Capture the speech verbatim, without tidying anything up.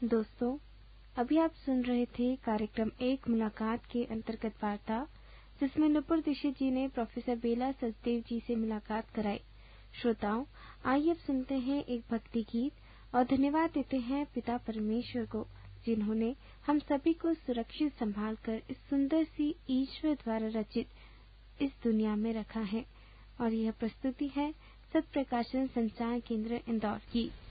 दोस्तों, अभी आप सुन रहे थे कार्यक्रम एक मुलाकात के अंतर्गत वार्ता, जिसमें नुपुर दीक्षित जी ने प्रोफेसर बेला सचदेव जी से मुलाकात कराई। श्रोताओं, आइए अब सुनते हैं एक भक्ति गीत और धन्यवाद देते हैं पिता परमेश्वर को, जिन्होंने हम सभी को सुरक्षित संभाल कर इस सुंदर सी ईश्वर द्वारा रचित इस दुनिया में रखा है। और यह प्रस्तुति है सत्प्रकाशन संचार केंद्र इंदौर की।